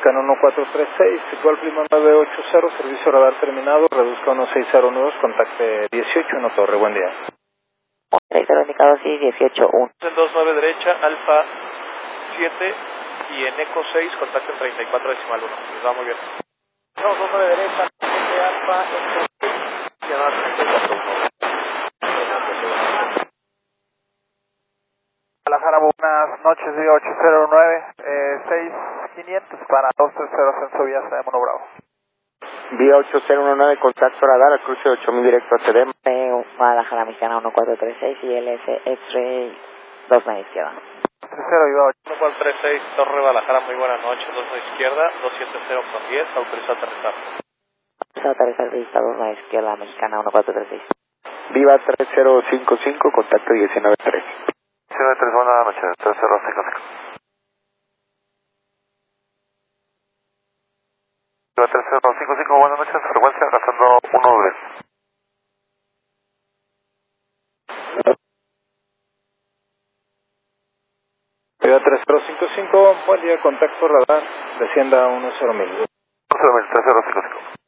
Mexicano 1436, igual prima 980, servicio radar terminado, reduzca 1609, contacte 18 en Torre, buen día. Director indicado, sí, 18-1. En 29 derecha, Alfa 7 y en Eco 6, contacto en 34 decimal 1. Les va muy bien. 29 derecha, 7 Alfa, Eco 6, y ahora 34 1. Guadalajara, buenas noches, día 809, 6500 para 230, ascenso vía Mono Bravo. Vía 8019, contacto radar, al cruce 8000 directo a CDM. Guadalajara Mexicana 1436 y LS X-Ray 29 izquierda. 30 iba 8. 1436, Torre Guadalajara, muy buenas noches, 29 izquierda, 270 con 10, autorizado a aterrizar. Autorizado a aterrizar, vista 29 izquierda, Mexicana 1436. Viva 3055, contacto 193. 193, buenas noches, 3055. Viva 3055, buenas noches, frecuencia, gastando 1 Viva 3055, buen día, contacto radar, descienda 10.000. 10.000, 3055.